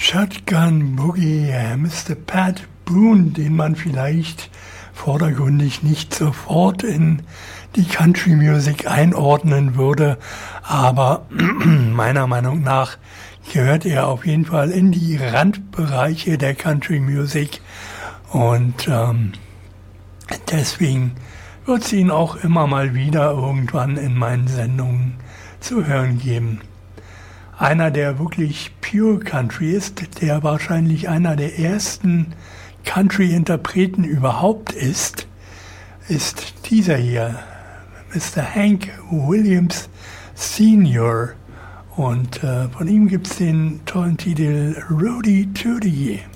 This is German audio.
Shotgun Boogie, Mr. Pat Boone, den man vielleicht vordergründig nicht sofort in die Country Music einordnen würde, aber meiner Meinung nach gehört er auf jeden Fall in die Randbereiche der Country Music und deswegen wird es ihn auch immer mal wieder irgendwann in meinen Sendungen zu hören geben. Einer, der wirklich pure Country ist, der wahrscheinlich einer der ersten Country-Interpreten überhaupt ist dieser hier, Mr. Hank Williams Sr. Und von ihm gibt es den tollen Titel Rudy Tooty.